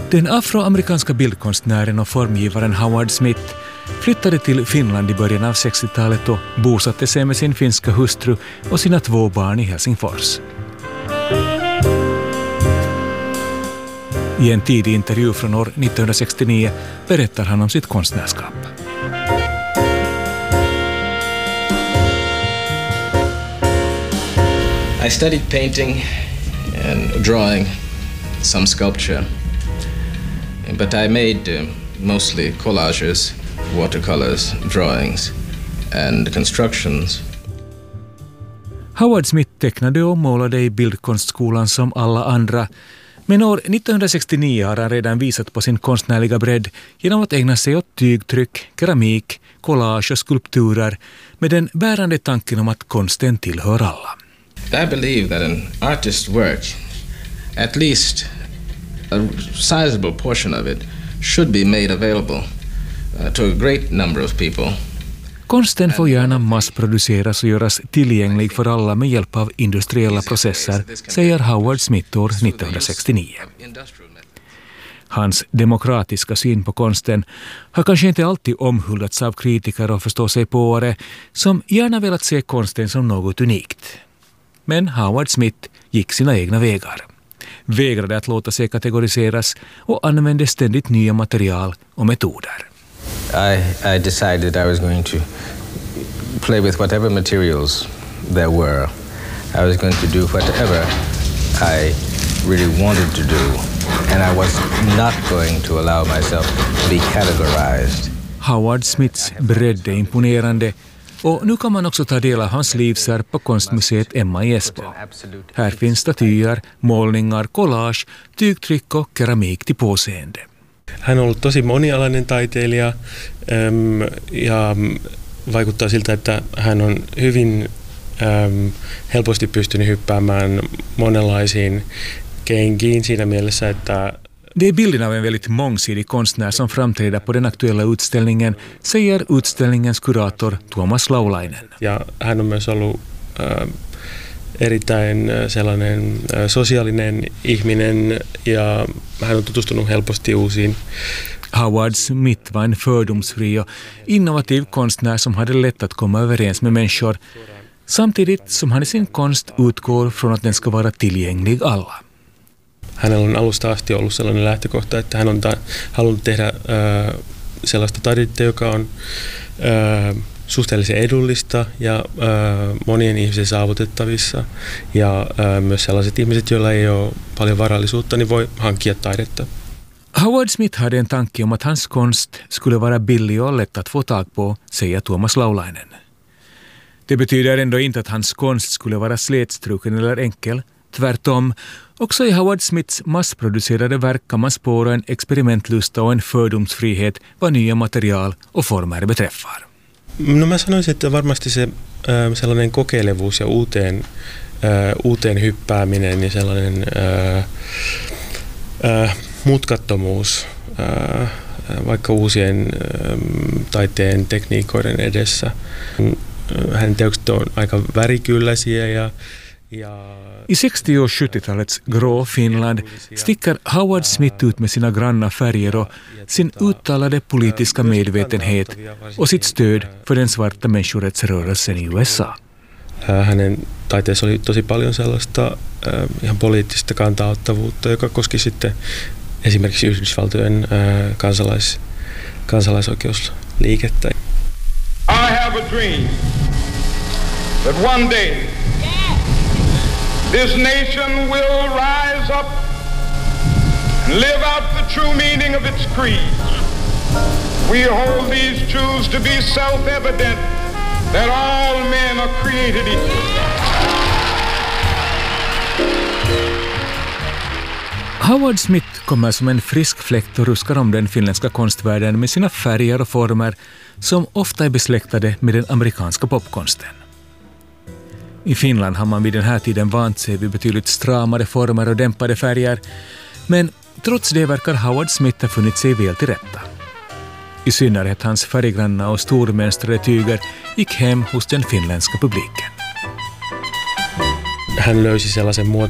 Den afroamerikanska bildkonstnären och formgivaren Howard Smith flyttade till Finland i början av 60-talet och bosatte sig med sin finska hustru och sina 2 barn i Helsingfors. I en tidig intervju från år 1969 berättar han om sitt konstnärskap. I studied painting and drawing, some sculpture, but I made mostly collages, watercolors, drawings and constructions. Howard Smith tecknade och målade i bildkonstskolan som alla andra, men år 1969 har han redan visat på sin konstnärliga bredd genom att ägna sig åt tygtryck, keramik, collage och skulpturer med den bärande tanken om att konsten tillhör alla. I believe that an artist's work, at least a sizable portion of it, should be made available to a great number of people. Konsten får gärna massproduceras och göras tillgänglig för alla med hjälp av industriella processer, säger Howard Smith år 1969. Hans demokratiska syn på konsten har kanske inte alltid omhuldats av kritiker och förståsigpåare som gärna velat se konsten som något unikt. Men Howard Smith gick sina egna vägar. Vägrade att låta sig kategoriseras och använde ständigt nya material och metoder. I decided I was going to play with whatever materials there were. I was going to do whatever I really wanted to do, and I was not going to allow myself to be categorized. Howard Smiths bredd är imponerande och nu kan man också ta del av hans livsverk på konstmuseet Emma i Esbo. Här finns statyer, målningar, collage, tygtryck och keramik till påseende. Hän on ollut tosi monialainen taiteilija ja vaikuttaa siltä, että hän on hyvin helposti pystynyt hyppäämään monenlaisiin kenkiin siinä mielessä, että Det är bilden av en väldigt mångsidig konstnär som framträder på den aktuella utställningen, säger utställningens kurator Tuomas Laulainen. Ja hän on myös ollut erittäin sellainen sosiaalinen ihminen ja hän on tutustunut helposti uusiin. Howard Smith var en fördomsfri och innovativ konstnär som hade lätt att komma överens med människor, samtidigt som han i sin konst utgår från att den ska vara tillgänglig alla. Hänellä on alusta asti ollut sellainen lähtökohta, että hän on halunnut tehdä sellaista taidetta, joka on suhteellisen edullista ja monien ihmisen saavutettavissa. Ja myös sellaiset ihmiset, joilla ei ole paljon varallisuutta, niin voi hankkia taidetta. Howard Smith hade en tanke om att hans konst skulle vara billig och lätt att få tag på, säger Tuomas Laulainen. Det betyder ändå inte att hans konst skulle vara slätstruken eller enkel. Tvärtom, också i Howard Smiths massproducerade verk kan man spåra en experimentlusta och en fördomsfrihet vad nya material och former beträffar. No mä sanoisin, että varmasti se sellainen kokeilevuus ja uuteen hyppääminen ja sellainen mutkattomuus vaikka uusien taiteen tekniikoiden edessä. Hänen teokset on aika värikylläisiä ja I 60- och 70-talets grå Finland sticker Howard Smith ut med sina granna färger och sin uttalade politiska medvetenhet och sitt stöd för den svarta människorättsrörelsen i USA. Hänen taiteessa oli tosi paljon sellaista ihan poliittista kantauttavuutta, joka koski sitten esimerkiksi Yhdysvaltojen kansalaisoikeusliikettä. I have a dream that one day this nation will rise up and live out the true meaning of its creed. We hold these truths to be self-evident, that all men are created equal. Howard Smith kommer som en frisk fläkt och ruskar om den finländska konstvärlden med sina färger och former som ofta är besläktade med den amerikanska popkonsten. I Finland har man vid den här tiden vant sig vid betydligt stramare former och dämpade färger, men trots det verkar Howard Smith ha funnit sig väl till rätta. I synnerhet hans färggranna och stormönstrade tyger gick hem hos den finländska publiken. Hän löysi sellaisen